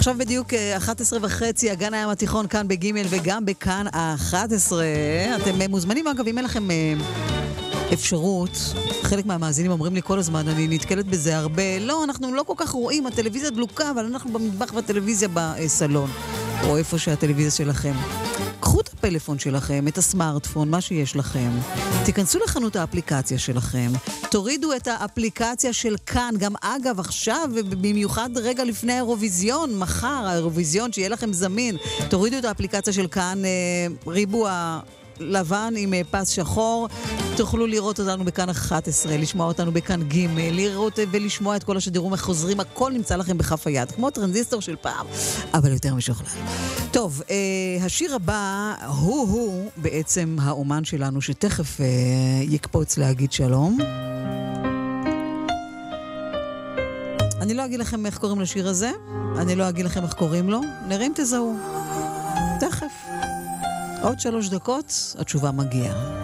עכשיו בדיוק 11:30, הגן הים התיכון כאן בגימל וגם בכאן 11. אתם מוזמנים, אגב, אם אין לכם אפשרות, חלק מהמאזינים אומרים לי כל הזמן, אני נתקלת בזה הרבה, לא, אנחנו לא כל כך רואים, הטלוויזיה דלוקה, אבל אנחנו במטבח והטלוויזיה בסלון, או איפה שהטלוויזיה שלכם. קחו את הפלאפון שלכם, את הסמארטפון, מה שיש לכם. תיכנסו לחנות האפליקציה שלכם. תורידו את האפליקציה של כאן. גם אגב, עכשיו, במיוחד רגע לפני האירוויזיון, מחר האירוויזיון שיהיה לכם זמין. תורידו את האפליקציה של כאן, ריבוע לבן עם פס שחור. תוכלו לראות אותנו בכאן 11, לשמוע אותנו בכאן ג', לראות ולשמוע את כל השידורים החוזרים. הכל נמצא לכם בכף היד, כמו טרנזיסטור של פעם, אבל יותר משוכלל. טוב, השיר הבא הוא בעצם האומן שלנו שתכף יקפוץ להגיד שלום. אני לא אגיד לכם איך קוראים לשיר הזה, אני לא אגיד לכם איך קוראים לו, נראים תזהו. תכף. עוד 3 דקות, התשובה מגיעה.